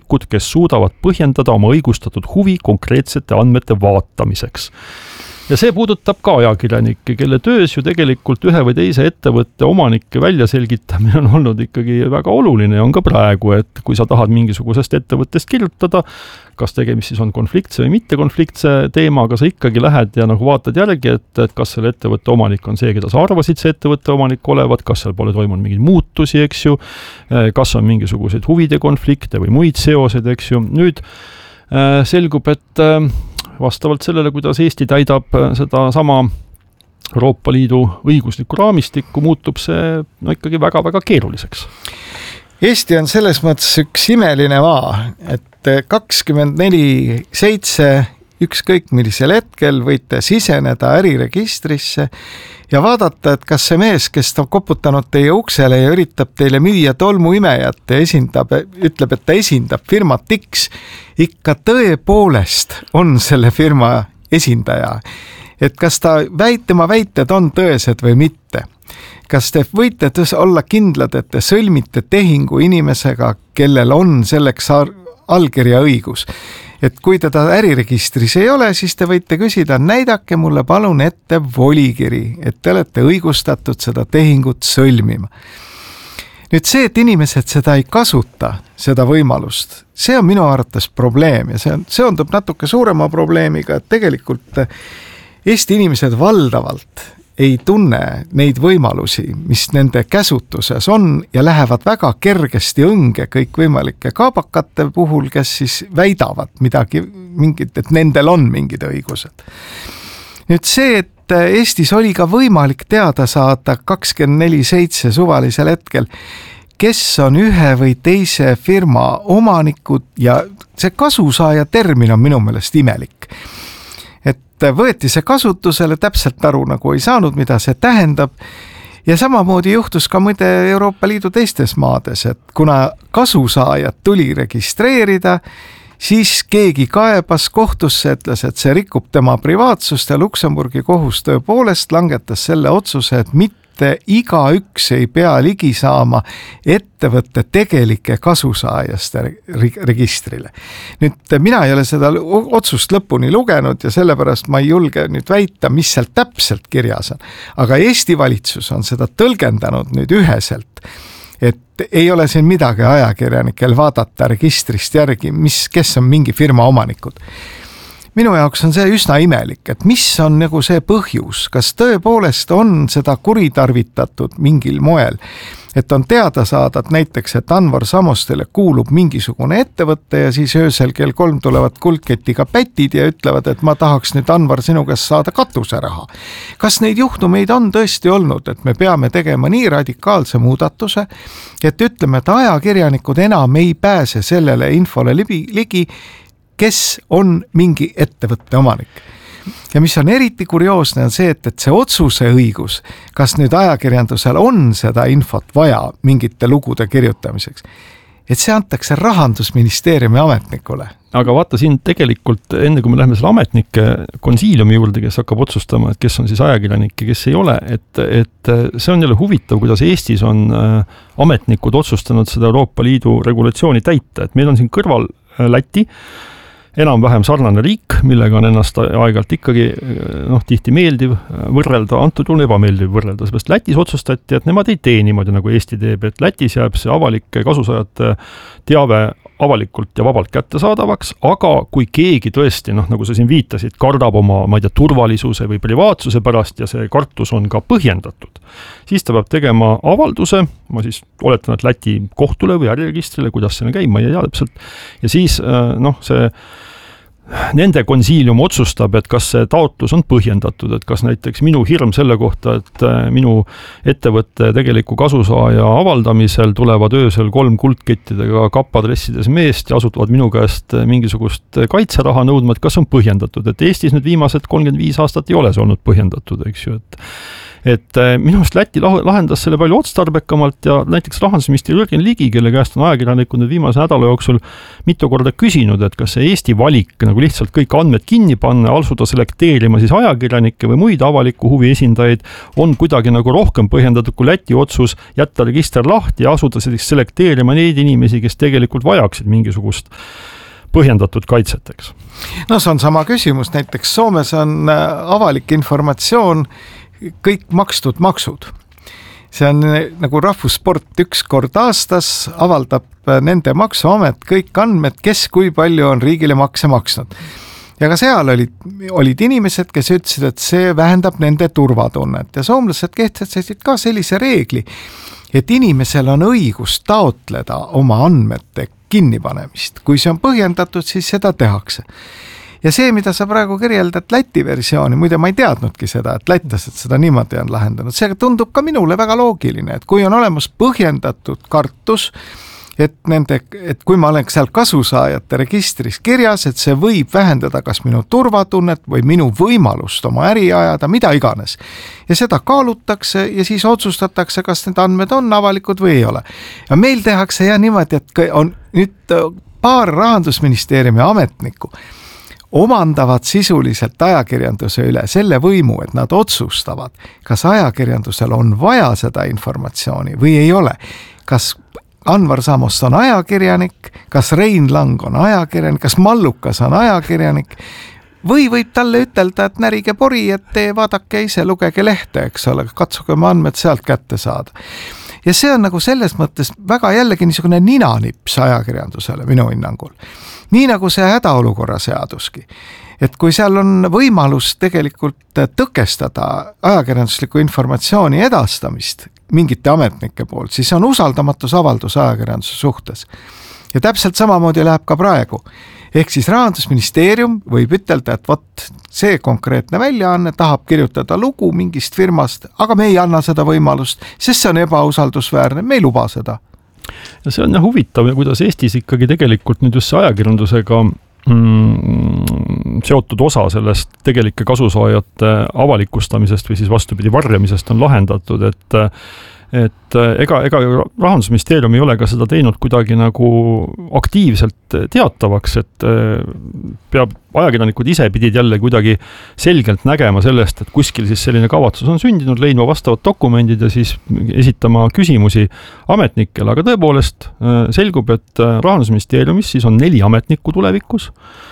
omanikud, kes suudavad põhjendada oma õigustatud huvi konkreetsete andmete vaatamiseks. Ja see puudutab ka ajakirjanikke, kelle töös ju tegelikult ühe või teise ettevõtte omanike välja selgitamine on olnud ikkagi väga oluline ja on ka praegu, et kui sa tahad mingisugusest ettevõttest kirjutada, kas tegemist siis on konfliktse või mitte konfliktse teemaga, sa ikkagi lähed ja vaatad järgi, et kas selle ettevõtte omanik on see, keda sa arvasid see ettevõtte omanik olevat, kas seal pole toimunud mingeid muutusi, eks ju, kas on mingisuguseid huvide konflikte või muid seoseid, eks ju. Nüüd selgub, et vastavalt sellele, kuidas Eesti täidab seda sama Euroopa Liidu õiguslikku raamistikku, muutub see ikkagi väga-väga keeruliseks. Eesti on selles mõttes üks imeline maa, et 24/7 ükskõik millisel hetkel võite siseneda äriregistrisse ja vaadata, et kas see mees, kes on koputanud teie uksele ja üritab teile müüa tolmuimejat ja ütleb, et ta esindab firmat X, ikka tõepoolest on selle firma esindaja. Et kas tema väited on tõesed või mitte. Kas te võite olla kindlad, et te sõlmite tehingu inimesega, kellel on selleks allkirja õigus? Et kui teda äriregistris ei ole, siis te võite küsida, näidake mulle palun ette volikiri, et te olete õigustatud seda tehingut sõlmima. Nüüd see, et inimesed seda ei kasuta, seda võimalust, see on minu arvates probleem ja see seondub natuke suurema probleemiga, et tegelikult Eesti inimesed valdavalt ei tunne neid võimalusi, mis nende käsutuses on ja lähevad väga kergesti õnge kõikvõimalike kaabakate puhul, kes siis väidavad et nendel on mingid õigused. Nüüd see, et Eestis oli ka võimalik teada saada 24/7 suvalisel hetkel, kes on ühe või teise firma omanikud ja see kasusaaja termin on minu meelest imelik. Võeti see kasutusele, täpselt aru nagu ei saanud, mida see tähendab ja samamoodi juhtus ka muide Euroopa Liidu teistes maades, et kuna kasusaajad tuli registreerida, siis keegi kaebas kohtusse, ütles, et see rikub tema privaatsust ja Luksemburgi kohus tõepoolest langetas selle otsuse, et mitte igaüks ei pea ligi saama ettevõtte tegelike kasusaajaste registrile. Nüüd mina ei ole seda otsust lõpuni lugenud ja sellepärast ma ei julge nüüd väita, mis seal täpselt kirjas on. Aga Eesti valitsus on seda tõlgendanud nüüd üheselt, et ei ole siin midagi ajakirjanikel vaadata registrist järgi, kes on mingi firma omanikud. Minu jaoks on see üsna imelik, et mis on nagu see põhjus, kas tõepoolest on seda kuritarvitatud mingil moel, et on teada saada, et näiteks, et Anvar Samostele kuulub mingisugune ettevõtte ja siis öösel kell 3 tulevad kuldketiga pätid ja ütlevad, et ma tahaks nüüd Anvar sinu käest saada katuseraha. Kas neid juhtumeid on tõesti olnud, et me peame tegema nii radikaalse muudatuse, et ütleme, et ajakirjanikud enam ei pääse sellele infole ligi, kes on mingi ettevõtte omanik. Ja mis on eriti kurioosne on see, et see otsuse õigus, kas nüüd ajakirjandusel on seda infot vaja mingite lugude kirjutamiseks, et see antakse Rahandusministeeriumi ametnikule. Aga vaata siin tegelikult, enne kui me läheme selle ametnike konsiiliumi juurde, kes hakkab otsustama, et kes on siis ajakirjanik ja kes ei ole, et see on jälle huvitav, kuidas Eestis on ametnikud otsustanud seda Euroopa Liidu regulatsiooni täita, et meil on siin kõrval Läti, enam-vähem sarnane riik, millega on ennast aegalt ikkagi tihti meeldiv võrrelda, antud juhul ebameeldiv võrrelda, seepärast Lätis otsustati, et nemad ei tee niimoodi, nagu Eesti teeb, et Lätis jääb see avalike kasusaajate teave avalikult ja vabalt kättesaadavaks, aga kui keegi tõesti, nagu sa siin viitasid, kardab oma, turvalisuse või privaatsuse pärast ja see kartus on ka põhjendatud, siis ta peab tegema avalduse, ma siis oletan, et Läti kohtule või äriregistrile, kuidas see käib, ma ei tea täpselt, ja siis see nende konsiilium otsustab, et kas see taotlus on põhjendatud, et kas näiteks minu hirm selle kohta, et minu ettevõtte tegeliku kasusaaja avaldamisel tulevad öösel 3 kuldkettidega kappadressides meest ja asutavad minu käest mingisugust kaitseraha nõudma, et kas on põhjendatud, et Eestis nüüd viimased 35 aastat ei ole see olnud põhjendatud, eks ju, et minu arust Läti lahendas selle palju otstarbekamalt ja näiteks rahandusminister Jürgen Ligi, kelle käest on ajakirjanikud nüüd viimase nädala jooksul mitu korda küsinud, et kas see Eesti valik nagu lihtsalt kõik andmed kinni panna, asuda selekteerima siis ajakirjanikke või muid avaliku huvi esindajaid on kuidagi nagu rohkem põhjendatud kui Läti otsus jätta register lahti ja asuda selekteerima neid inimesi, kes tegelikult vajaksid mingisugust põhjendatud kaitseteks. No see on sama küsimus, näiteks Soomes on avalik informatsioon kõik makstud maksud. See on nagu rahvussport, üks kord aastas avaldab nende maksuamet kõik andmed, kes kui palju on riigile makse maksnud. Ja ka seal olid inimesed, kes ütlesid, et see vähendab nende turvatunnet ja soomlased kehtestasid ka sellise reegli, et inimesel on õigus taotleda oma andmete kinnipanemist. Kui see on põhjendatud, siis seda tehakse. Ja see, mida sa praegu kirjeldad Läti versiooni, muide ma ei teadnudki seda, et lätlased seda niimoodi on lahendanud. See tundub ka minule väga loogiline, et kui on olemas põhjendatud kartus, et kui ma olen seal kasusaajate registris kirjas, et see võib vähendada kas minu turvatunnet või minu võimalust oma äri ajada, mida iganes. Ja seda kaalutakse ja siis otsustatakse, kas need andmed on avalikud või ei ole. Ja meil tehakse niimoodi, et on nüüd paar Rahandusministeeriumi ametnikku omandavad sisuliselt ajakirjanduse üle selle võimu, et nad otsustavad, kas ajakirjandusel on vaja seda informatsiooni või ei ole. Kas Anvar Samost on ajakirjanik, kas Rein Lang on ajakirjanik, kas Mallukas on ajakirjanik või võib talle ütelda, et närige pori, et te vaadake ise, lugege lehte, eks ole, katsuge oma andmed sealt kätte saada. Ja see on nagu selles mõttes väga jällegi niisugune ninanips ajakirjandusele minu hinnangul. Nii nagu see hädaolukorra seaduski. Et kui seal on võimalus tegelikult tõkestada ajakirjandusliku informatsiooni edastamist mingite ametnike poolt, siis on usaldamatusavaldus ajakirjanduse suhtes. Ja täpselt samamoodi läheb ka praegu. Ehk siis Rahandusministeerium võib ütelda, et vot see konkreetne väljaanne tahab kirjutada lugu mingist firmast, aga me ei anna seda võimalust, sest see on ebausaldusväärne, me ei luba seda. Ja see on huvitav, kuidas Eestis ikkagi tegelikult nüüd just ajakirjandusega seotud osa sellest tegelike kasusaajate avalikustamisest või siis vastupidi varjamisest on lahendatud, et ega Rahandusministeerium ei ole ka seda teinud kuidagi nagu aktiivselt teatavaks, et peab ajakirjanikud ise pidid jälle kuidagi selgelt nägema sellest, et kuskil siis selline kavatsus on sündinud, leidma vastavad dokumendid ja siis esitama küsimusi ametnikele, aga tõepoolest selgub, et Rahandusministeeriumis siis on 4 ametnikku tulevikus,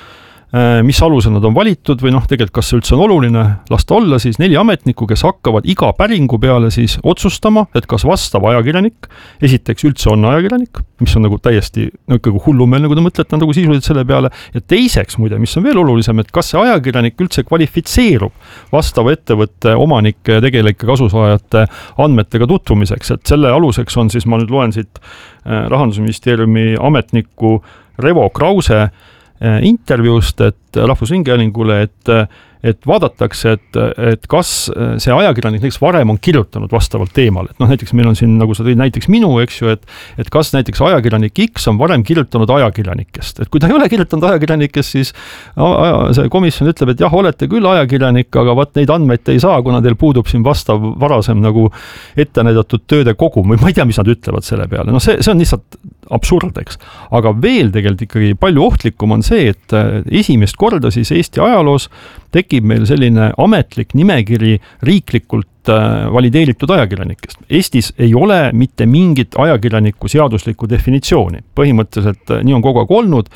mis alusel nad on valitud või tegelikult kas see üldse on oluline, lasta olla siis 4 ametnikku, kes hakkavad iga päringu peale siis otsustama, et kas vastav ajakirjanik, esiteks üldse on ajakirjanik, mis on nagu täiesti ikkagi hullumeel, nagu te mõtlete nagu sisuliselt selle peale, ja teiseks muide, mis on veel olulisem, et kas see ajakirjanik üldse kvalifitseerub vastava ettevõtte omanike ja tegelike kasusaajate andmetega tutvumiseks, et selle aluseks on siis, ma nüüd loen siit Rahandusministeeriumi ametniku Revo Krause intervjuust, et Rahvusringhäälingule, et vaadatakse, et kas see ajakirjanik näiteks varem on kirjutanud vastavalt teemal, et näiteks meil on siin, nagu sa tõid näiteks minu, eks ju, et kas näiteks ajakirjanik X on varem kirjutanud ajakirjanikest, et kui ta ei ole kirjutanud ajakirjanikest, siis see komisjon ütleb, et jah, olete küll ajakirjanik, aga vaat neid andmeid ei saa, kuna teil puudub siin vastav varasem nagu ette näidatud tööde kogum või ma ei tea, mis nad ütlevad selle peale, no see on lihtsalt absurd, eks. Aga veel tegelikult ikkagi palju ohtlikum on see, et esimest korda siis Eesti ajaloos tekib meil selline ametlik nimekiri riiklikult valideeritud ajakirjanikest. Eestis ei ole mitte mingit ajakirjaniku seaduslikku definitsiooni. Põhimõtteliselt nii on kogu aeg olnud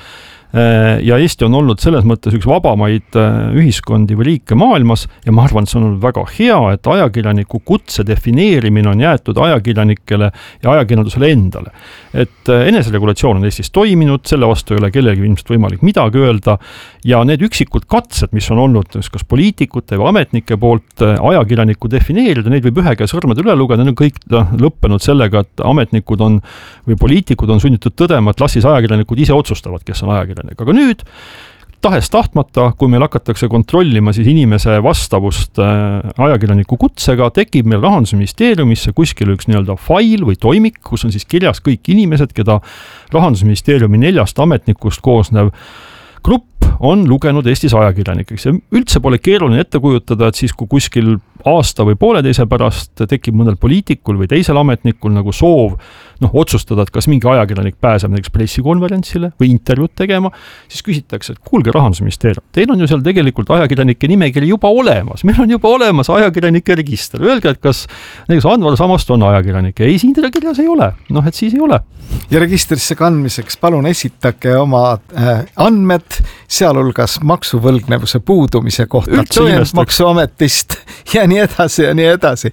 ja Eesti on olnud selles mõttes üks vabamaid ühiskondi või riike maailmas ja ma arvan, et see on olnud väga hea, et ajakirjaniku kutse defineerimine on jäetud ajakirjanikele ja ajakirjandusele endale. Et eneseregulatsioon on Eestis toiminud, selle vastu ei ole kellelgi ilmselt võimalik midagi öelda ja need üksikud katsed, mis on olnud kas poliitikute või ametnike poolt ajakirjaniku defineerida, neid võib ühe käe sõrmede üle lugeda, need on kõik lõppenud sellega, et ametnikud on või poliitikud on sunnitud tõdema, et las siis ajakirjanikud ise otsustavad, kes on ajakirjanik. Aga nüüd, tahes tahtmata, kui meil hakatakse kontrollima siis inimese vastavust ajakirjaniku kutsega, tekib meil Rahandusministeeriumisse kuskil üks nii-öelda fail või toimik, kus on siis kirjas kõik inimesed, keda Rahandusministeeriumi 4 ametnikust koosnev grupp on lugenud Eestis ajakirjanikeks ja üldse pole keeruline ette kujutada, et siis kui kuskil aasta või pooleteise pärast tekib mõnel poliitikul või teisel ametnikul nagu soov otsustada, et kas mingi ajakirjanik pääseb näiteks pressikonverentsile või intervjuud tegema, siis küsitakse, et kuulge Rahandusministeerium, teil on ju seal tegelikult ajakirjanike nimekiri juba olemas, meil on juba olemas ajakirjanike register, öelge, et kas näiteks Anvar Samost on ajakirjanik, ei, siin teda kirjas ei ole, et siis ei ole. Ja registrisse kandmiseks palun esitage oma andmed, sealhulgas maksuvõlgnevuse puudumise kohta Maksuametist ja nii edasi ja nii edasi.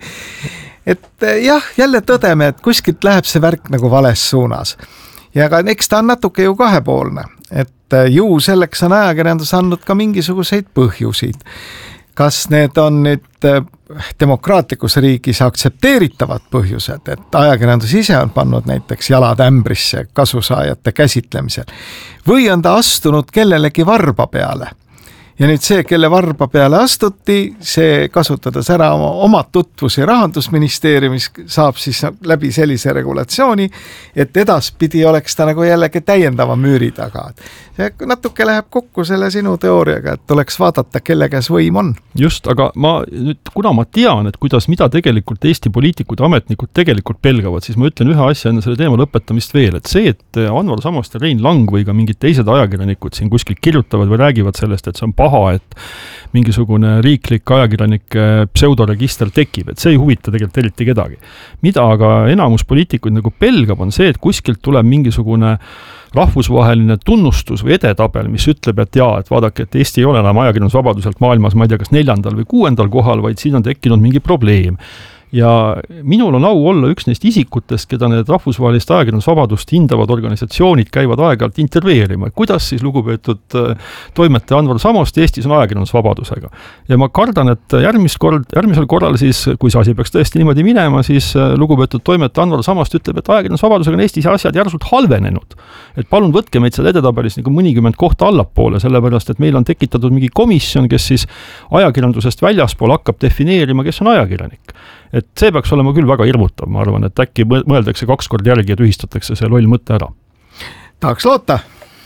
Et jah, jälle tõdeme, et kuskilt läheb see värk nagu vales suunas. Ja ka eks ta on natuke ju kahepoolne, et ju selleks on ajakirjandus andnud ka mingisuguseid põhjusid. Kas need on nüüd demokraatlikus riigis aktsepteeritavad põhjused, et ajakirjandus ise on pannud näiteks jalad ämbrisse kasusaajate käsitlemisel, või on ta astunud kellelegi varba peale? Ja nüüd see, kelle varba peale astuti, see kasutades ära oma tutvusi Rahandusministeeriumis, saab siis läbi sellise regulatsiooni, et edaspidi oleks ta nagu jällegi täiendava müüri taga. See natuke läheb kokku selle sinu teooriaga, et tuleks vaadata, kelle käes võim on. Just, aga kuna ma tean, et mida tegelikult Eesti poliitikud ja ametnikud tegelikult pelgavad, siis ma ütlen ühe asja enne selle teema lõpetamist veel, et see, et Anvar Samost ja Rein Lang või ka mingid teised ajakirjanikud siin kuskil kirjutavad või räägivad sellest, et see on paha, et mingisugune riiklik ajakirjanike pseudoregister tekib, et see ei huvita tegelikult eriti kedagi. Mida aga enamus poliitikuid nagu pelgab, on see, et kuskilt tuleb mingisugune rahvusvaheline tunnustus või edetabel, mis ütleb, et et vaadake, et Eesti ei ole enam ajakirjandusvabaduselt maailmas, ma ei tea, kas 4. või 6. kohal, vaid siin on tekkinud mingi probleem. Ja minul on au olla üks neist isikutest, keda need rahvusvahelist ajakirjandusvabadust hindavad organisatsioonid käivad aeg-ajalt intervjueerima, et kuidas siis lugupeetud toimetaja Anvar Samost Eestis on ajakirjandusvabadusega. Ja ma kardan, et järgmisel korral siis, kui see asi peaks tõesti niimoodi minema, siis lugupeetud toimetaja Anvar Samost ütleb, et ajakirjandusvabadusega on Eestis asjad järsult halvenenud. Et palun võtke meid seal edetabelis nagu mõnikümmend kohta allapoole, sellepärast, et meil on tekitatud mingi komisjon, kes siis ajakirjandusest väljaspool hakkab defineerima, kes on ajakirjanik. Et see peaks olema küll väga hirmutav, ma arvan, et äkki mõeldakse 2 korda järgi ja tühistatakse see loll mõte ära. Tahaks loota.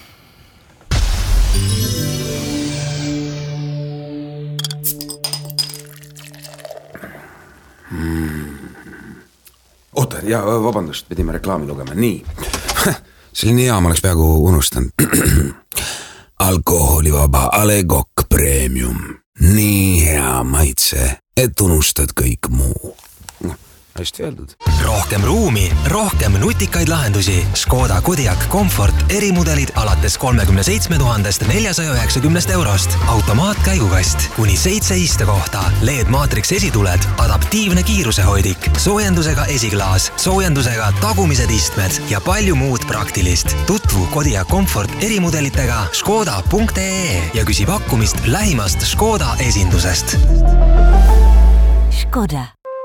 Oota, vabandust, pidime reklaami lugema. Nii, selline hea ma oleks peaaegu unustanud. Alkoholivaba A. Le Coq Premium. Nii hea maitse, et unustad kõik muu. Hästi öeldud. Rohkem ruumi, rohkem nutikaid lahendusi. Škoda Kodiaq Comfort erimudelid alates 37 490 eurost. Automaatkäigukast, kuni 7 istekohta, LED Matrix esituled, adaptiivne kiirusehoidik, soojendusega esiklaas, soojendusega tagumised istmed ja palju muud praktilist. Tutvu Kodiaq Comfort erimudelitega škoda.ee ja küsi pakkumist lähimast Škoda esindusest. Škoda.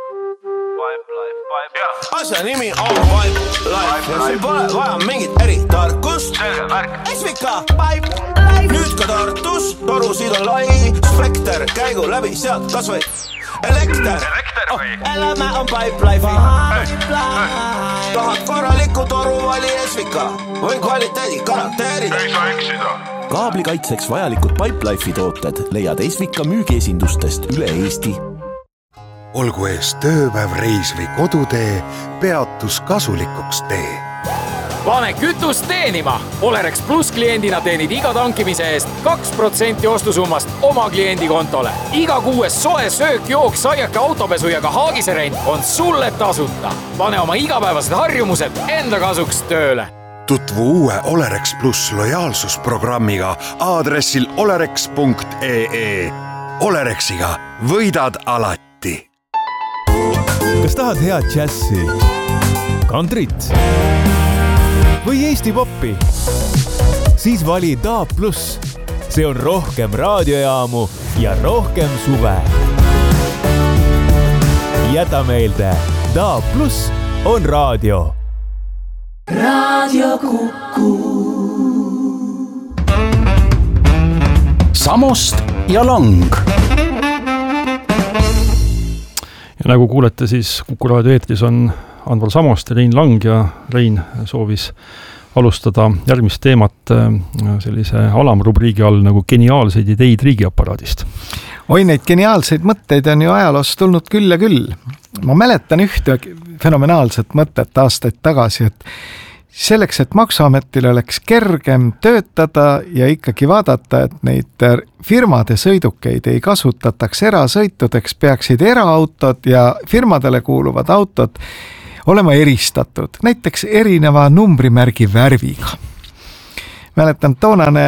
Asja nimi on Pipe Life ja siin pole vaja mingit eritarkust. Esvika Pipe Life. Nüüd ka Tartus, torusid on lai, spekter, käigu läbi sealt kas või elekter. Elämä on Pipe Life. Tahad korralikku toru vali Esvika või kvaliteedi karakteerida. Ei saa eksida. Kaablikaitseks vajalikud Pipe Life'i tooted leiad Esvika müügiesindustest üle Eesti. Olgu ees tööpäev, reis või kodutee, peatus kasulikuks tee. Pane kütust teenima! Olerex Plus kliendina teenid iga tankimise eest 2% ostusummast oma kliendi kontole. Iga 6 soe söök, jook, saiake, autopesu ja ka haagiserent on sulle tasuta. Pane oma igapäevased harjumused enda kasuks tööle. Tutvu uue Olerex Plus lojaalsusprogrammiga aadressil olerex.ee. Olerexiga võidad alati. Kas tahad head džässi, kantrit või Eesti poppi? Siis vali DAB+. See on rohkem raadiojaamu ja rohkem suve. Jäta meelde, DAB+ on raadio. Raadio Kuku. Samost ja Lang. Ja nagu kuulete, siis Kuku raadio eetris on Anvar Samost ja Rein Lang ja Rein soovis alustada järgmist teemat sellise alamrubriigi all nagu geniaalseid ideid riigiaparaadist. Oi, neid geniaalseid mõtteid on ju ajaloos tulnud küll ja küll. Ma mäletan ühte fenomenaalset mõtet aastaid tagasi, et selleks, et Maksuametil oleks kergem töötada ja ikkagi vaadata, et neid firmade sõidukeid ei kasutataks erasõitudeks, peaksid eraautod ja firmadele kuuluvad autod olema eristatud, näiteks erineva numbrimärgi värviga. Mäletan, toonane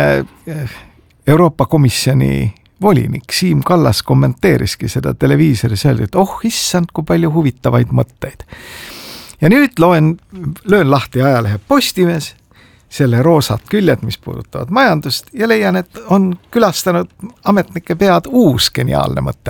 Euroopa Komisjoni volinik Siim Kallas kommenteeriski seda televiisoris, öeldi, et issand, kui palju huvitavaid mõtteid. Ja nüüd löön lahti ajalehe Postimees, selle roosad küljed, mis puudutavad majandust ja leian, et on külastanud ametnike pead uus geniaalne mõte.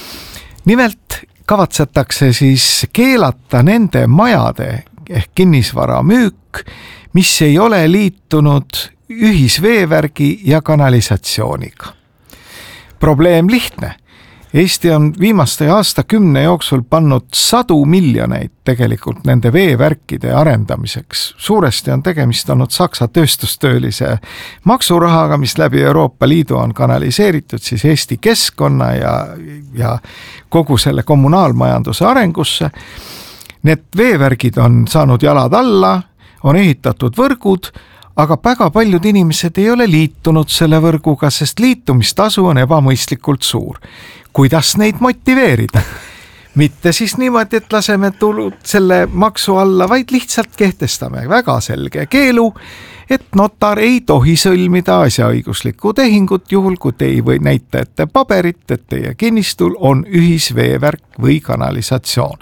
Nimelt kavatsetakse siis keelata nende majade ehk kinnisvara müük, mis ei ole liitunud ühisveevärgi ja kanalisatsiooniga. Probleem lihtne. Eesti on viimaste aastakümne jooksul pannud 100 miljoneid tegelikult nende veevärkide arendamiseks. Suuresti on tegemist olnud Saksa tööstustöölise maksurahaga, mis läbi Euroopa Liidu on kanaliseeritud siis Eesti keskkonna ja kogu selle kommunaalmajanduse arengusse. Need veevärgid on saanud jalad alla, on ehitatud võrgud, aga väga paljud inimesed ei ole liitunud selle võrguga, sest liitumistasu on ebamõistlikult suur. Kuidas neid motiveerida? Mitte siis niimoodi, et laseme tulud selle maksu alla, vaid lihtsalt kehtestame väga selge keelu, et notar ei tohi sõlmida asjaõiguslikku tehingut juhul, kui te ei või näita ette paberit, et teie kinnistul on ühisveevärk või kanalisatsioon.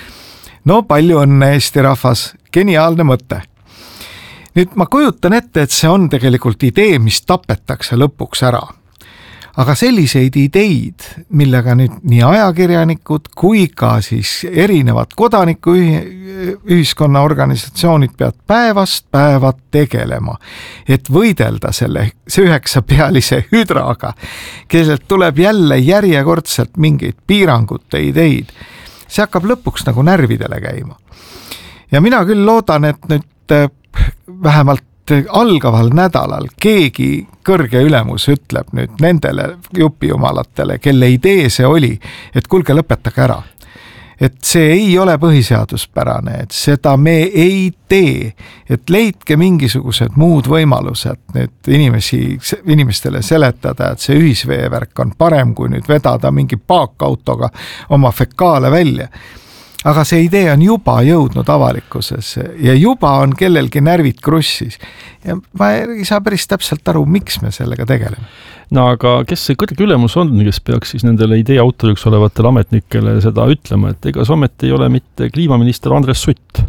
No palju õnne, Eesti rahvas, geniaalne mõte. Nüüd ma kujutan ette, et see on tegelikult idee, mis tapetakse lõpuks ära. Aga selliseid ideid, millega nüüd nii ajakirjanikud kui ka siis erinevad kodanikuühiskonna organisatsioonid peavad päevast päeva tegelema, et võidelda see 9-pealise hüdraga, kellelt tuleb jälle järjekordselt mingeid piirangute ideid. See hakkab lõpuks nagu närvidele käima. Ja mina küll loodan, et nüüd vähemalt algaval nädalal keegi kõrge ülemus ütleb nüüd nendele jupijumalatele, kelle idee see oli, et kuulge, lõpetage ära. Et see ei ole põhiseaduspärane, et seda me ei tee, et leidke mingisugused muud võimalused nüüd inimestele seletada, et see ühisveevärk on parem kui nüüd vedada mingi paakautoga oma fekaale välja. Aga see idee on juba jõudnud avalikkusesse ja juba on kellelgi närvid krussis. Ja ma ei saa päris täpselt aru, miks me sellega tegeleme. No aga kes see kõrge ülemus on, kes peaks siis nendele idee autoriks olevatele ametnikele seda ütlema, et ega Somet ei ole mitte kliimaminister Andres Sutt?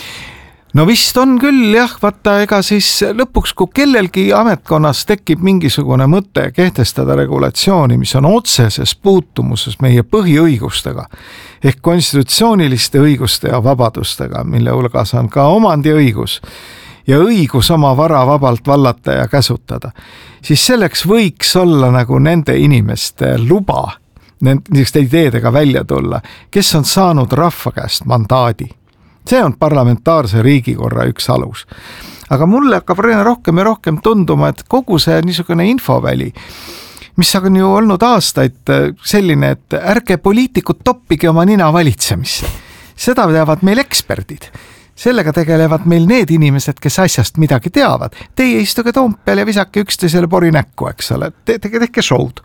No vist on küll jah, vaata ega siis lõpuks, kui kellelgi ametkonnas tekib mingisugune mõte kehtestada regulatsiooni, mis on otseses puutumuses meie põhiõigustega, ehk konstitutsiooniliste õiguste ja vabadustega, mille hulgas on ka omandiõigus ja õigus oma vara vabalt vallata ja käsutada, siis selleks võiks olla nagu nende inimeste luba nendeste ideedega välja tulla, kes on saanud rahva käest mandaadi. See on parlamentaarse riigikorra üks alus. Aga mulle hakkab rohkem ja rohkem tunduma, et kogu see niisugune infoväli, mis on ju olnud aastaid selline, et ärge poliitikud toppige oma nina valitsemisse. Seda teavad meil eksperdid. Sellega tegelevad meil need inimesed, kes asjast midagi teavad. Teie istuge Toompeal ja visake üksteisele pori näkku, eks ole. Tehke showd.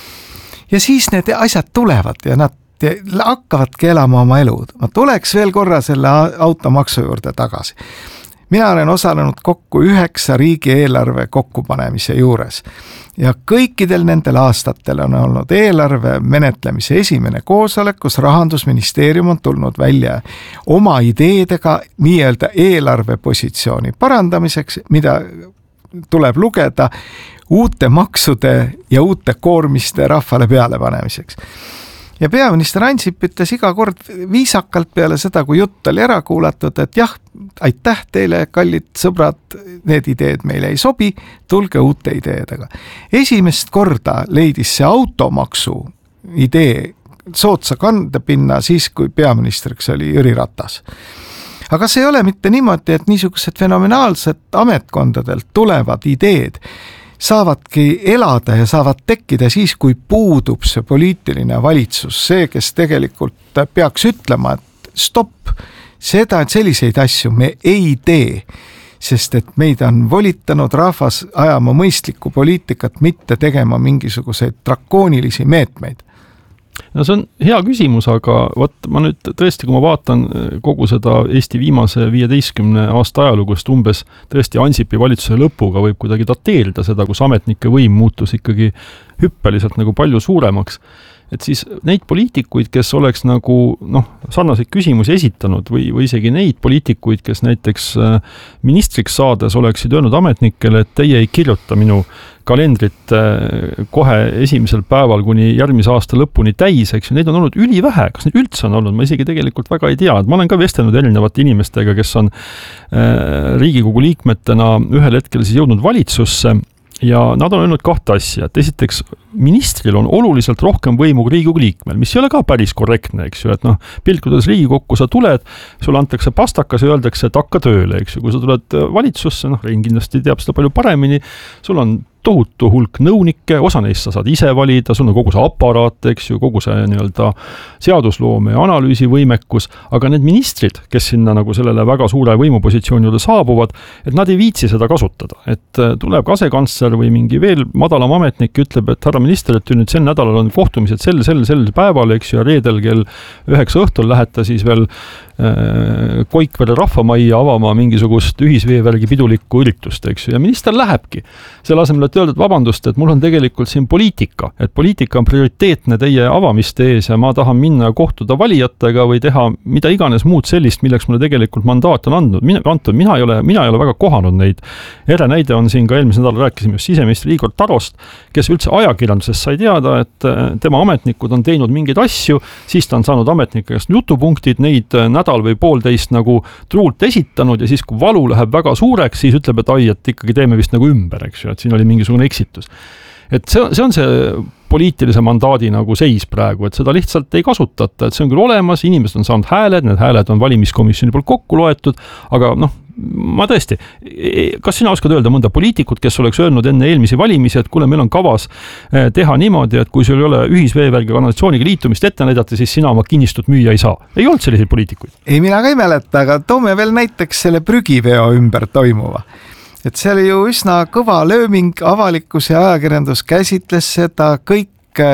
Ja siis need asjad tulevad ja nad hakkavadki elama oma elud. Ma tuleks veel korra selle automaksu juurde tagasi. Mina olen osalenud kokku 9 riigieelarve kokkupanemise juures ja kõikidel nendel aastatel on olnud eelarve menetlemise esimene koosolek, kus Rahandusministeerium on tulnud välja oma ideedega nii-öelda eelarvepositsiooni parandamiseks, mida tuleb lugeda uute maksude ja uute koormiste rahvale peale panemiseks. Ja peaminister Ansip ütles iga kord viisakalt peale seda, kui jutt oli ära kuulatud, et jah, aitäh teile, kallid sõbrad, need ideed meile ei sobi, tulge uute ideedega. Esimest korda leidis see automaksu idee soodsa kandepinna siis, kui peaministriks oli Jüri Ratas. Aga see ei ole mitte niimoodi, et niisugused fenomenaalsed ametkondadelt tulevad ideed saavadki elada ja saavad tekkida siis, kui puudub see poliitiline valitsus, see, kes tegelikult peaks ütlema, et stopp, seda, et selliseid asju me ei tee, sest et meid on volitanud rahvas ajama mõistlikku poliitikat, mitte tegema mingisuguseid drakoonilisi meetmeid. No see on hea küsimus, aga võt, ma nüüd tõesti, kui ma vaatan kogu seda Eesti viimase 15 aasta ajalugust umbes tõesti Ansipi valitsuse lõpuga võib kuidagi dateerida seda, kus ametnike võim muutus ikkagi hüppeliselt nagu palju suuremaks. Et siis neid poliitikuid, kes oleks nagu sarnaseid küsimusi esitanud või isegi neid poliitikuid, kes näiteks ministriks saades oleksid öelnud ametnikele, et teie ei kirjuta minu kalendrit kohe esimesel päeval kuni järgmise aasta lõpuni täis, eks ju, neid on olnud ülivähe, kas neid üldse on olnud, ma isegi tegelikult väga ei tea, et ma olen ka vestelnud erinevate inimestega, kes on Riigikogu liikmetena ühel hetkel siis jõudnud valitsusse ja nad on öelnud kahte asja, et esiteks ministril on oluliselt rohkem võimu Riigikogu liikmel, mis ei ole ka päris korrektne, eks ju, et pilkudes Riigikokku sa tuled, sulle antakse pastakas ja öeldakse, et hakka tööle, eks ju, kui sa tuled valitsusse, Rein kindlasti teab seda palju paremini, sul on tohutu hulk nõunikke, osa neist sa saad ise valida, sul on kogu see aparaat, eks ju, kogu see nii-öelda seadusloome ja analüüsivõimekus, aga need ministrid, kes sinna nagu sellele väga suure võimupositsiooni juurde saabuvad, et nad ei viitsi seda kasutada, et tuleb asekantsler või mingi veel madalam ametnik ütleb, et härra minister, et nüüd sel nädalal on kohtumised sel päeval, eks ju, ja reedel kell 9 õhtul lähete siis veel Koikvere rahvamajja avama mingisugust ühisveevärgi pidulikku üritust, eks ju, ja minister lähebki. Selle asemel, et öelda, et vabandust, et mul on tegelikult siin poliitika, et poliitika on prioriteetne teie avamiste ees ja ma tahan minna kohtuda valijatega või teha mida iganes muud sellist, milleks mulle tegelikult mandaat on andnud. Mina ei ole väga kohanud neid. Ere näide on siin ka eelmisel nädal rääkisime just siseministri Igor Tarost, kes üldse ajakirjandusest sai teada, et tema ametnikud on teinud mingeid asju, siis ta on saanud ametnikest jutupunktid, neid nädal või poolteist nagu truult esitanud ja siis, kui valu läheb väga suureks, siis ütleb, et ai, et ikkagi teeme vist nagu ümber, eks ju, et siin oli mingisugune eksitus. Et see on see poliitilise mandaadi nagu seis praegu, et seda lihtsalt ei kasutata, et see on küll olemas, inimesed on saanud hääled, need hääled on valimiskomisjoni poolt kokku loetud, aga ma tõesti, kas sina oskad öelda mõnda poliitikut, kes oleks öelnud enne eelmisi valimisi, et kuule, meil on kavas teha niimoodi, et kui sul ei ole ühisveevärgi kanalisatsiooniga liitumist ette näidata, siis sina oma kinnistut müüa ei saa. Ei olnud selliseid poliitikuid? Ei, mina ka ei mäleta, aga toome veel näiteks selle prügiveo ümber toimuva. Et see oli ju üsna kõva lööming, avalikkus ja ajakirjandus käsitles seda, kõik